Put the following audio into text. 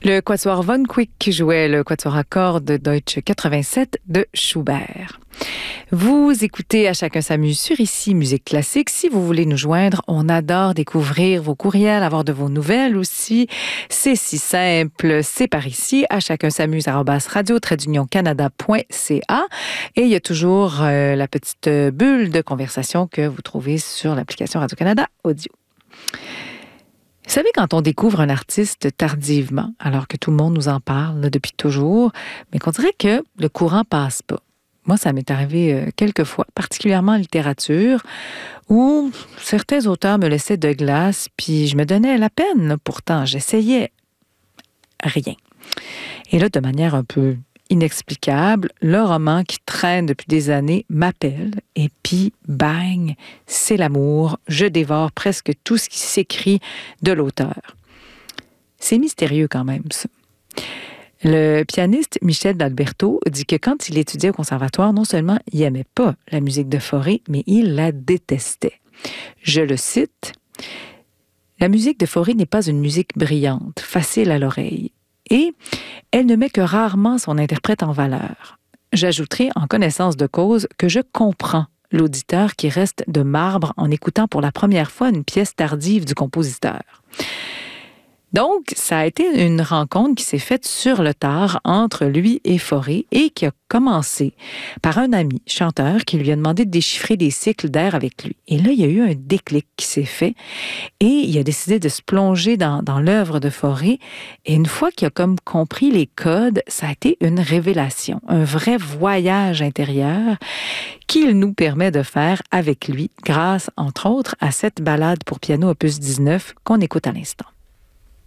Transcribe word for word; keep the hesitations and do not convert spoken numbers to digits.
Le quatuor Von Quick qui jouait le quatuor à cordes Deutsche quatre-vingt-sept de Schubert. Vous écoutez À chacun s'amuse sur Ici Musique Classique. Si vous voulez nous joindre, on adore découvrir vos courriels, avoir de vos nouvelles aussi. C'est si simple, c'est par ici, à chacun s'amuse arobase radio tiret union canada point c a. Et il y a toujours euh, la petite bulle de conversation que vous trouvez sur l'application Radio-Canada Audio. Vous savez, quand on découvre un artiste tardivement, alors que tout le monde nous en parle là, depuis toujours, mais qu'on dirait que le courant passe pas. Moi, ça m'est arrivé euh, quelques fois, particulièrement en littérature, où certains auteurs me laissaient de glace, puis je me donnais la peine. Là, pourtant, j'essayais rien. Et là, de manière un peu inexplicable, le roman qui traîne depuis des années m'appelle et puis, bang, c'est l'amour. Je dévore presque tout ce qui s'écrit de l'auteur. C'est mystérieux quand même, ça. Le pianiste Michel d'Alberto dit que quand il étudiait au conservatoire, non seulement il n'aimait pas la musique de Fauré, mais il la détestait. Je le cite, « La musique de Fauré n'est pas une musique brillante, facile à l'oreille. Et elle ne met que rarement son interprète en valeur. J'ajouterai en connaissance de cause que je comprends l'auditeur qui reste de marbre en écoutant pour la première fois une pièce tardive du compositeur. » Donc, ça a été une rencontre qui s'est faite sur le tard entre lui et Fauré et qui a commencé par un ami chanteur qui lui a demandé de déchiffrer des cycles d'air avec lui. Et là, il y a eu un déclic qui s'est fait et il a décidé de se plonger dans, dans l'œuvre de Fauré. Et une fois qu'il a comme compris les codes, ça a été une révélation, un vrai voyage intérieur qu'il nous permet de faire avec lui grâce, entre autres, à cette ballade pour piano opus dix-neuf qu'on écoute à l'instant.